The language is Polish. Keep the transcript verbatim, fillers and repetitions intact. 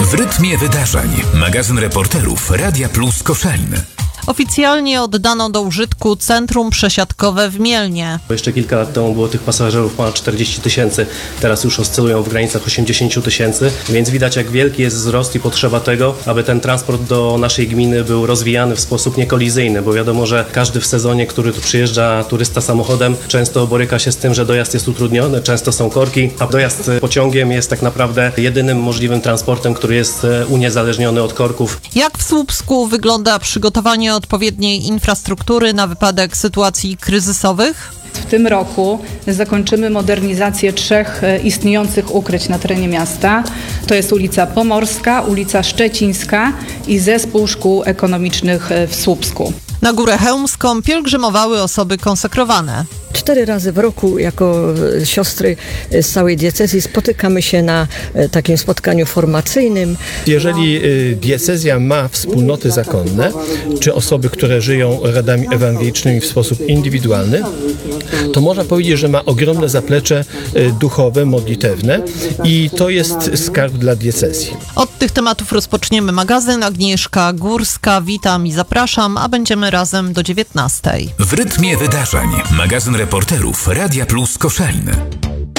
W rytmie wydarzeń. Magazyn reporterów Radia Plus Koszalin. Oficjalnie oddano do użytku centrum przesiadkowe w Mielnie. Jeszcze kilka lat temu było tych pasażerów ponad czterdzieści tysięcy, teraz już oscylują w granicach osiemdziesiąt tysięcy, więc widać, jak wielki jest wzrost i potrzeba tego, aby ten transport do naszej gminy był rozwijany w sposób niekolizyjny, bo wiadomo, że każdy w sezonie, który tu przyjeżdża turysta samochodem, często boryka się z tym, że dojazd jest utrudniony, często są korki, a dojazd pociągiem jest tak naprawdę jedynym możliwym transportem, który jest uniezależniony od korków. Jak w Słupsku wygląda przygotowanie odpowiedniej infrastruktury na wypadek sytuacji kryzysowych? W tym roku zakończymy modernizację trzech istniejących ukryć na terenie miasta. To jest ulica Pomorska, ulica Szczecińska i Zespół Szkół Ekonomicznych w Słupsku. Na Górę Chełmską pielgrzymowały osoby konsekrowane. Cztery razy w roku jako siostry z całej diecezji spotykamy się na takim spotkaniu formacyjnym. Jeżeli diecezja ma wspólnoty zakonne, czy osoby, które żyją radami ewangelicznymi w sposób indywidualny, to można powiedzieć, że ma ogromne zaplecze duchowe, modlitewne i to jest skarb dla diecezji. Od tych tematów rozpoczniemy magazyn. Agnieszka Górska, witam i zapraszam, a będziemy razem do dziewiętnastej. W rytmie wydarzeń. Magazyn reporterów Radia Plus Koszalin.